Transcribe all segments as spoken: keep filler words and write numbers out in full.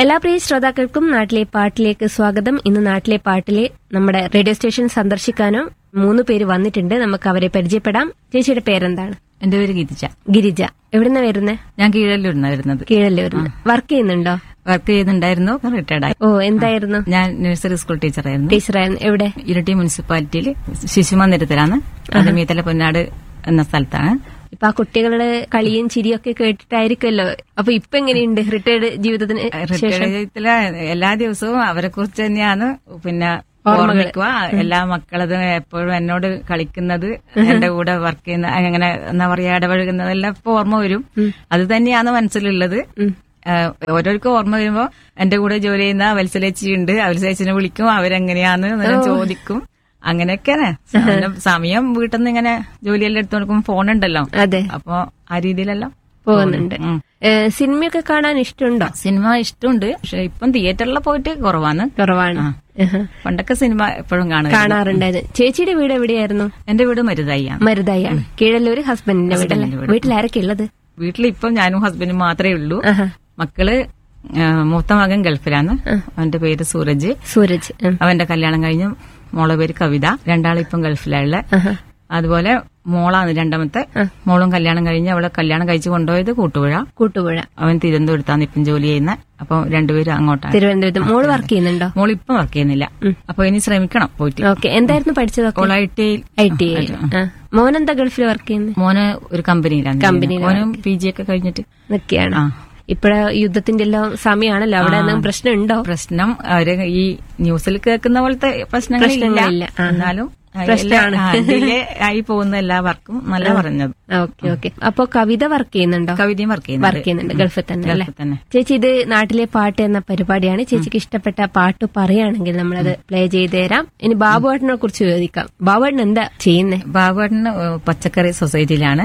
എല്ലാ പ്രിയ ശ്രോതാക്കൾക്കും നാട്ടിലെ പാട്ടിലേക്ക് സ്വാഗതം. ഇന്ന് നാട്ടിലെ പാട്ടിലെ നമ്മുടെ റേഡിയോ സ്റ്റേഷൻ സന്ദർശിക്കാനോ മൂന്ന് പേര് വന്നിട്ടുണ്ട്. നമുക്ക് അവരെ പരിചയപ്പെടാം. ചേച്ചിയുടെ പേരെന്താണ്? എന്റെ പേര് ഗിരിജ. ഗിരിജ. എവിടുന്ന വരുന്നത്? ഞാൻ കീഴല്ലൂരിന്നാ വരുന്നത്. കീഴല്ലൂരിന്ന്. വർക്ക് ചെയ്യുന്നുണ്ടോ? വർക്ക് ചെയ്യുന്നുണ്ടായിരുന്നു, റിട്ടയർഡ് ആയി. ഓ, എന്തായിരുന്നു? ഞാൻ നഴ്സറി സ്കൂൾ ടീച്ചറായിരുന്നു. ടീച്ചറായിരുന്നു. എവിടെ? ഇരട്ടി മുനിസിപ്പാലിറ്റിയിൽ ശിശുമന്ദിരത്തിലാണ്. അത് മീത്തല പൊന്നാട് എന്ന സ്ഥലത്താണ്. ഇപ്പൊ ആ കുട്ടികളുടെ കളിയും ചിരിയൊക്കെ കേട്ടിട്ടായിരിക്കുമല്ലോ. അപ്പൊ ഇപ്പൊ എങ്ങനെയുണ്ട് റിട്ടയർഡ് ജീവിതത്തിന് ശേഷം? റിട്ടയർഡില് എല്ലാ ദിവസവും അവരെ കുറിച്ച് തന്നെയാണ് പിന്നെ ഓർമ്മിക്കുക. എല്ലാ മക്കളതും എപ്പോഴും എന്നോട് കളിക്കുന്നത്, എന്റെ കൂടെ വർക്ക് ചെയ്യുന്ന, അങ്ങനെ എന്താ പറയാ ഇടപഴകുന്നതെല്ലാം ഇപ്പൊ ഓർമ്മ വരും. അത് തന്നെയാണ് മനസ്സിലുള്ളത്. ഓരോരുക്കും ഓർമ്മ വരുമ്പോ എന്റെ കൂടെ ജോലി ചെയ്യുന്ന വത്സലേച്ചിയുണ്ട്, വത്സലേച്ചിനെ വിളിക്കും, അവരെങ്ങനെയാന്ന് ചോദിക്കും. അങ്ങനെയൊക്കെയാണ് സമയം. വീട്ടിൽ നിന്ന് ഇങ്ങനെ ജോലിയെല്ലാം എടുത്തു കൊടുക്കുമ്പോൾ ഫോൺ ഉണ്ടല്ലോ, അതെ. അപ്പൊ ആ രീതിയിലെല്ലാം പോകുന്നുണ്ട്. സിനിമയൊക്കെ കാണാൻ ഇഷ്ടമുണ്ടോ? സിനിമ ഇഷ്ടമുണ്ട്, പക്ഷെ ഇപ്പം തിയേറ്ററിൽ പോയിട്ട് കുറവാണ്. കുറവാണ്. പണ്ടൊക്കെ സിനിമ എപ്പോഴും കാണാറുണ്ടായിരുന്നു. ചേച്ചിയുടെ വീട് എവിടെയായിരുന്നു? എന്റെ വീട് മരുതായിയാണ്. മരുതായിയാണ്. കീഴല്ലൂര് ഹസ്ബൻഡിന്റെ വീടല്ലേ? വീട്ടിൽ ആരൊക്കെ ഉള്ളത്? വീട്ടിൽ ഇപ്പം ഞാനും ഹസ്ബൻഡും മാത്രമേ ഉള്ളൂ. മക്കള് മൂത്ത മകൻ ഗൾഫിലാണ്. അവന്റെ പേര് സൂരജ്. സൂരജ്. അവന്റെ കല്യാണം കഴിഞ്ഞ് മോളെ പേര് കവിത. രണ്ടാളിപ്പം ഗൾഫിലുള്ള. അതുപോലെ മോളാണ് രണ്ടാമത്തെ. മോളും കല്യാണം കഴിഞ്ഞ് അവളെ കല്യാണം കഴിച്ച് കൊണ്ടുപോയത് കൂട്ടുപുഴ. കൂട്ടുപുഴ. അവൻ തിരുവനന്തപുരത്താണ് ഇപ്പം ജോലി ചെയ്യുന്നത്. അപ്പൊ രണ്ടുപേരും അങ്ങോട്ടാണ്. തിരുവനന്തപുരത്ത്. മോള് വർക്ക് ചെയ്യുന്നുണ്ടോ? മോൾ ഇപ്പം വർക്ക് ചെയ്യുന്നില്ല. അപ്പൊ ഇനി ശ്രമിക്കണം പോയിട്ട്. ഓക്കെ. എന്തായിരുന്നു പഠിച്ചത്? I T I T I. മോനെന്താ ഗൾഫിൽ വർക്ക് ചെയ്യുന്നത്? മോന് ഒരു കമ്പനിയിലാണ്. കമ്പനിയിൽ മോനും പി ജി ഒക്കെ കഴിഞ്ഞിട്ട് നിൽക്കുകയാണ്. ഇപ്പഴ യുദ്ധത്തിന്റെ എല്ലാം സമയമാണല്ലോ. അവിടെ എന്തെങ്കിലും പ്രശ്നം ഉണ്ടോ? പ്രശ്നം അവര് ഈ ന്യൂസിൽ കേൾക്കുന്ന പോലത്തെ പ്രശ്നങ്ങളില്ല. എന്നാലും പ്രശ്നമാണ് ആയി പോകുന്ന എല്ലാ വർക്കും നല്ല പറഞ്ഞത്. Okay okay. അപ്പൊ കവിത വർക്ക് ചെയ്യുന്നുണ്ടോ? കവിതയും വർക്ക് വർക്ക് ചെയ്യുന്നുണ്ട്. ഗൾഫിൽ തന്നെ അല്ലേ? തന്നെ. ചേച്ചി, ഇത് നാട്ടിലെ പാട്ട് എന്ന പരിപാടിയാണ്. ചേച്ചിക്ക് ഇഷ്ടപ്പെട്ട പാട്ട് പറയുകയാണെങ്കിൽ നമ്മളത് പ്ലേ ചെയ്ത് തരാം. ഇനി ബാബുവേട്ടനെ കുറിച്ച് ചോദിക്കാം. ബാബുവേട്ടൻ എന്താ ചെയ്യുന്നത്? ബാബുവേട്ടന് പച്ചക്കറി സൊസൈറ്റിയിലാണ്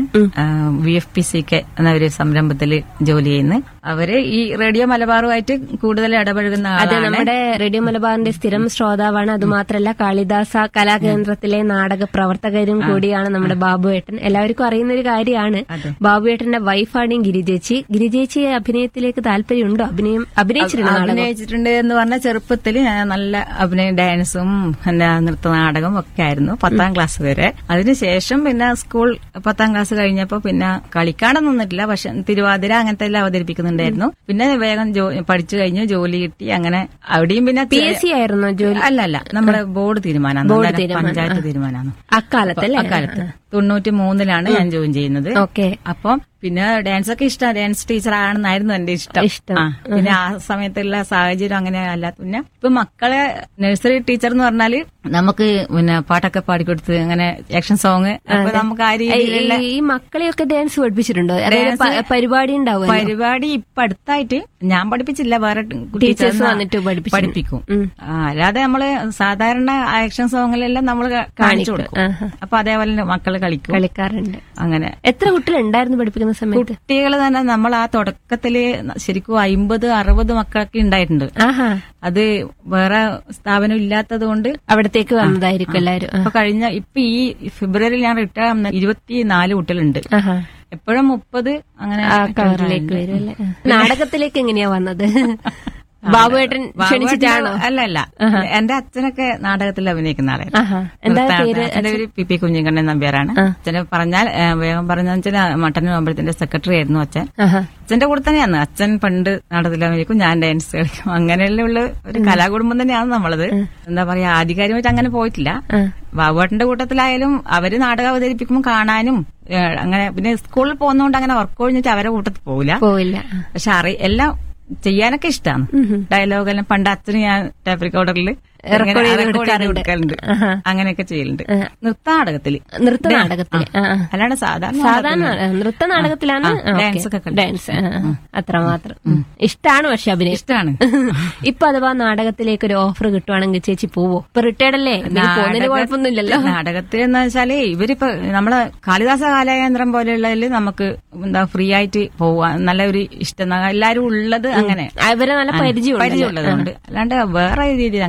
V F P C K എന്ന ഒരു സംരംഭത്തിൽ ജോലി ചെയ്യുന്നത്. അവര് ഈ റേഡിയോ മലബാറുമായിട്ട് കൂടുതൽ ഇടപഴകുന്ന ആളാണ്. അതെ, നമ്മുടെ റേഡിയോ മലബാറിന്റെ സ്ഥിരം ശ്രോതാവാണ്. അതുമാത്രമല്ല കാളിദാസ കലാകേന്ദ്രത്തിലെ നാടക പ്രവർത്തകരും കൂടിയാണ് നമ്മുടെ ബാബുവേട്ടൻ. എല്ലാവർക്കും അറിയുന്ന ഒരു കാര്യമാണ്. ബാബുവേട്ടന്റെ വൈഫാണ് ഗിരിജേച്ചി. ഗിരിജേച്ചിയെ അഭിനയത്തിലേക്ക് താല്പര്യമുണ്ടോ? അഭിനയം അഭിനയിച്ചിട്ടുണ്ട് അഭിനയിച്ചിട്ടുണ്ട് എന്ന് പറഞ്ഞ ചെറുപ്പത്തിൽ നല്ല അഭിനയം, ഡാൻസും എന്താ നൃത്ത നാടകം ഒക്കെ ആയിരുന്നു പത്താം ക്ലാസ് വരെ. അതിനുശേഷം പിന്നെ സ്കൂൾ പത്താം ക്ലാസ് കഴിഞ്ഞപ്പോ പിന്നെ കളിക്കാനൊന്നും നിന്നിട്ടില്ല. പക്ഷെ തിരുവാതിര അങ്ങനത്തെ എല്ലാം അവതരിപ്പിക്കുന്നുണ്ടായിരുന്നു. പിന്നെ വേഗം പഠിച്ചു കഴിഞ്ഞു, ജോലി കിട്ടി. അങ്ങനെ അവിടെയും പിന്നെ പി എസ് സി ആയിരുന്നു ജോലി? അല്ല അല്ല, നമ്മുടെ ബോർഡ് തീരുമാനമാണ്, പഞ്ചായത്ത് തീരുമാനമാണ് അക്കാലത്ത്. അക്കാലത്ത് തൊണ്ണൂറ്റി മൂന്നിലാണ് ഞാൻ ജോയിൻ ചെയ്യുന്നത്. ഓക്കെ. അപ്പം പിന്നെ ഡാൻസ് ഒക്കെ ഇഷ്ടം, ഡാൻസ് ടീച്ചർ ആണെന്നായിരുന്നു എന്റെ ഇഷ്ടം. ഇഷ്ടം പിന്നെ ആ സമയത്തുള്ള സാഹചര്യം അങ്ങനെ അല്ല. പിന്നെ ഇപ്പൊ മക്കളെ നഴ്സറി ടീച്ചർ എന്ന് പറഞ്ഞാല് നമുക്ക് പിന്നെ പാട്ടൊക്കെ പാടിക്കൊടുത്ത് അങ്ങനെ ആക്ഷൻ സോങ്, അപ്പൊ നമുക്ക് ആ രീതിയിലുള്ള ഈ മക്കളെയൊക്കെ ഡാൻസ് പഠിപ്പിച്ചിട്ടുണ്ടോ? പരിപാടി ഉണ്ടാവും. പരിപാടി ഇപ്പൊ അടുത്തായിട്ട് ഞാൻ പഠിപ്പിച്ചില്ല, വേറെ ടീച്ചേഴ്സ് വന്നിട്ട് പഠിപ്പിക്കും. അല്ലാതെ നമ്മള് സാധാരണ ആക്ഷൻ സോങ്ങിലെല്ലാം നമ്മൾ കാണിച്ചു കൊടുക്കും. അപ്പൊ അതേപോലെ മക്കള് കളിക്കും, കളിക്കാറുണ്ട്. അങ്ങനെ. എത്ര കുട്ടികളുണ്ടായിരുന്നു പഠിപ്പിക്കുന്ന സമയത്ത്? കുട്ടികൾ തന്നെ നമ്മൾ ആ തുടക്കത്തില് ശരിക്കും അമ്പത് അറുപത് മക്കളൊക്കെ ഉണ്ടായിട്ടുണ്ട്. അത് വേറെ സ്ഥാപനം ഇല്ലാത്തത് കൊണ്ട് അവിടത്തേക്ക് വന്നതായിരിക്കും എല്ലാവരും. അപ്പൊ കഴിഞ്ഞ ഇപ്പൊ ഈ ഫെബ്രുവരിയിൽ ഞാൻ റിട്ടയർ ആവുന്ന ഇരുപത്തിനാല് കുട്ടികളുണ്ട്. എപ്പോഴും മുപ്പത് അങ്ങനെ കവറിലേക്ക് വരും അല്ലേ? നാടകത്തിലേക്ക് എങ്ങനെയാ വന്നത്? ബാബുവേട്ടൻ ക്ഷണിച്ചിട്ടാണോ? അല്ല അല്ല, എന്റെ അച്ഛനൊക്കെ നാടകത്തിൽ അഭിനയിക്കുന്ന ആളായിരുന്നു. എന്റെ പേര് പി പി കുഞ്ഞിക്കണ്ണൻ നമ്പ്യാരാണ്. അച്ഛനെ പറഞ്ഞാൽ വേഗം പറഞ്ഞാൽ വെച്ചാൽ മട്ടന്നൂർ അമ്പലത്തിന്റെ സെക്രട്ടറി ആയിരുന്നു അച്ഛൻ. അച്ഛന്റെ കൂടെ തന്നെയാണ്. അച്ഛൻ പണ്ട് നാടകത്തിൽ അഭിനയിക്കും, ഞാൻ ഡാൻസ് കളിക്കും. അങ്ങനെയുള്ള ഒരു കലാകുടുംബം തന്നെയാണ് നമ്മളത്. എന്താ പറയാ, ആധികാരികമായിട്ട് അങ്ങനെ പോയിട്ടില്ല. ബാബുവേട്ടന്റെ കൂട്ടത്തിലായാലും അവര് നാടകം അവതരിപ്പിക്കുമ്പോൾ കാണാനും അങ്ങനെ. പിന്നെ സ്കൂളിൽ പോകുന്നതുകൊണ്ട് അങ്ങനെ വർക്ക് ഒഴിഞ്ഞിട്ട് അവരെ കൂട്ടത്തിൽ പോവില്ല പോവില്ല പക്ഷെ അറി എല്ലാം ചെയ്യാനൊക്കെ ഇഷ്ടമാണ്. ഡയലോഗെല്ലാം പണ്ട് അച്ഛന് ഞാൻ ടേപ്പ് റെക്കോർഡറിൽ കൊടുക്കാറുണ്ട്, അങ്ങനെയൊക്കെ ചെയ്യലുണ്ട്. നൃത്ത നാടകത്തില് നൃത്ത നാടകത്തിൽ അല്ലാണ്ട് സാധാരണ സാധാരണ നൃത്ത നാടകത്തിലാണ് ഡാൻസ് ഒക്കെ ഡാൻസ് അത്രമാത്രം ഇഷ്ടമാണ്. പക്ഷെ അഭിനയം ഇഷ്ടമാണ്. ഇപ്പൊ അഥവാ നാടകത്തിലേക്ക് ഒരു ഓഫർ കിട്ടുവാണെങ്കിൽ ചേച്ചി പോവോ? ഇപ്പൊ റിട്ടയർഡ് അല്ലേ, പോകുന്നതിന് കുഴപ്പമൊന്നുമില്ലല്ലോ. നാടകത്തിൽ എന്ന് വെച്ചാല് ഇവരിപ്പോ നമ്മളെ കാളിദാസ കലാകേന്ദ്രം പോലെയുള്ളതിൽ നമുക്ക് എന്താ ഫ്രീ ആയിട്ട് പോവാ, നല്ല ഒരു ഇഷ്ടം എല്ലാരും ഉള്ളത് അങ്ങനെ അവരെ നല്ല പരിചയം പരിചയമുള്ളതുകൊണ്ട്. അല്ലാണ്ട് വേറെ രീതിയിൽ അങ്ങനെ നാടകത്തിൽ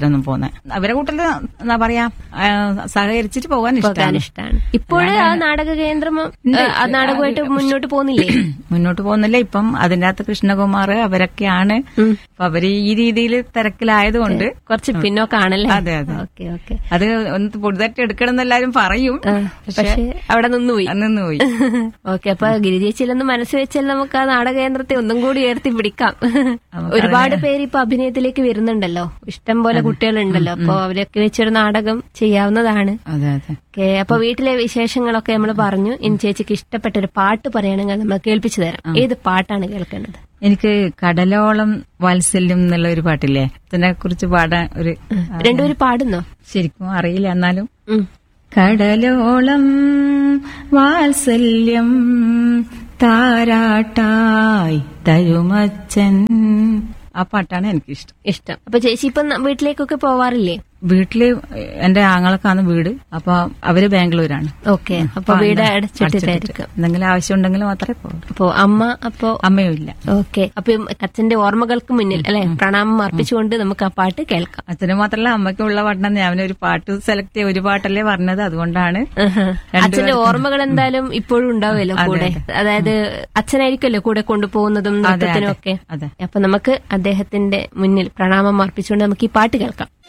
നാടകത്തിലൊന്നും പോകുന്നത്. അവരെ കൂട്ടത്തില് എന്താ പറയാ ആ, സഹകരിച്ചിട്ട് പോകാൻ ഇഷ്ടമാണ്. ഇഷ്ടമാണ്. ഇപ്പോഴും ആ നാടക കേന്ദ്രം ആ നാടകമായിട്ട് മുന്നോട്ട് പോകുന്നില്ലേ? മുന്നോട്ട് പോകുന്നില്ല. ഇപ്പം അതിന്റെ അകത്ത് കൃഷ്ണകുമാർ അവരൊക്കെയാണ്. അപ്പൊ അവര് ഈ രീതിയിൽ തിരക്കിലായതുകൊണ്ട് കുറച്ച് പിന്നോക്കാണല്ലേ? അതെ അതെ. Okay okay. അത് ഒന്ന് പുതുതായിട്ട് എടുക്കണം എന്ന് എല്ലാരും പറയും. പക്ഷെ അവിടെ നിന്നുപോയി നിന്നുപോയി. ഓക്കെ. അപ്പൊ ഗിരിജേച്ചിയിലൊന്ന് മനസ്സ് വെച്ചാൽ നമുക്ക് ആ നാടക കേന്ദ്രത്തെ ഒന്നും കൂടി ഉയർത്തി പിടിക്കാം. ഒരുപാട് പേര് ഇപ്പൊ അഭിനയത്തിലേക്ക് വരുന്നുണ്ടല്ലോ, ഇഷ്ടം പോലെ കുട്ടികളുണ്ടല്ലോ. അപ്പൊ അവരൊക്കെ വെച്ചൊരു നാടകം ചെയ്യാവുന്നതാണ്. അതെ അതെ. ഓക്കെ. അപ്പൊ വീട്ടിലെ വിശേഷങ്ങളൊക്കെ നമ്മൾ പറഞ്ഞു. ഇനി ചേച്ചിക്ക് ഇഷ്ടപ്പെട്ട ഒരു പാട്ട് പറയുകയാണെങ്കിൽ നമ്മൾ കേൾപ്പിച്ചു തരാം. ഏത് പാട്ടാണ് കേൾക്കേണ്ടത്? എനിക്ക് കടലോളം വാത്സല്യം എന്നുള്ള ഒരു പാട്ടില്ലേ, അതിനെ കുറിച്ച് പാടാൻ ഒരു രണ്ടുപേരും പാടുന്നോ? ശരിക്കും അറിയില്ല, എന്നാലും കടലോളം വാത്സല്യം താരാട്ടായി തരുമച്ചൻ, ആ പാട്ടാണ് എനിക്കിഷ്ടം. ഇഷ്ടം. അപ്പൊ ചേച്ചി ഇപ്പൊ വീട്ടിലേക്കൊക്കെ പോവാറില്ലേ? വീട്ടില് എന്റെ ആങ്ങളൊക്കെയാണ് വീട്. അപ്പൊ അവര് ബാംഗ്ലൂരാണ്. ഓക്കെ. അപ്പൊ വീട് അടച്ചിട്ടായിരിക്കും. എന്തെങ്കിലും ആവശ്യം ഉണ്ടെങ്കിൽ മാത്രമേ പോകും. അപ്പൊ അമ്മ അപ്പൊ അമ്മയും ഇല്ല. ഓക്കെ. അപ്പൊ അച്ഛന്റെ ഓർമ്മകൾക്ക് മുന്നിൽ അല്ലെ പ്രണാമം അർപ്പിച്ചുകൊണ്ട് നമുക്ക് ആ പാട്ട് കേൾക്കാം. അച്ഛന് മാത്രമല്ല അമ്മയ്ക്കുള്ള പാട്ടാണ്. ഞാൻ ഒരു പാട്ട് സെലക്ട് ചെയ്യ ഒരു പാട്ടല്ലേ പറഞ്ഞത്, അതുകൊണ്ടാണ്. അച്ഛന്റെ ഓർമ്മകൾ എന്തായാലും ഇപ്പോഴും ഉണ്ടാവുമല്ലോ കൂടെ. അതായത് അച്ഛനായിരിക്കുമല്ലോ കൂടെ കൊണ്ടുപോകുന്നതും നൃത്തത്തിനും ഒക്കെ. അപ്പൊ നമുക്ക് അദ്ദേഹത്തിന്റെ മുന്നിൽ പ്രണാമം അർപ്പിച്ചുകൊണ്ട് നമുക്ക് ഈ പാട്ട് കേൾക്കാം.